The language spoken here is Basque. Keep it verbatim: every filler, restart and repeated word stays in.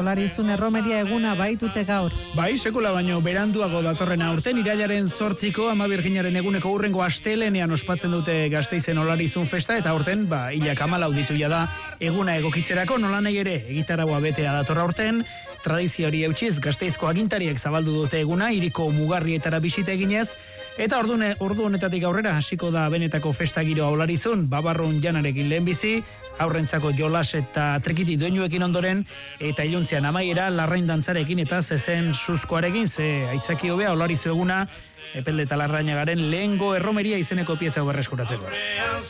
Olarizun erromeria eguna baitute gaur. Bai, sekula baino beranduago datorrena urten irailaren zortziko Ama Birjinaren eguneko hurrengo astelenean ospatzen dute Gasteizen Olarizun festa eta aurten ba hilak hamalau ditu da eguna egokitzerako nolanai ere egitaragoa betea datorra urten. Tradizio hori eutxiz, Gasteizko agintariek zabaldu dute eguna, hiriko mugarrietara bisita eginez, eta ordune, ordu honetatik aurrera hasiko da benetako festa giroa Olarizun, babarrun janarekin lehenbizi, aurrentzako jolas eta trikiti doinuekin ondoren, eta iluntzean amaiera larrain dantzarekin eta zezen suzkoarekin, ze aitzaki hobea Olarizu eguna, Epelde eta Larrañagaren lehengo erromeria izeneko pieza berreskuratzeko.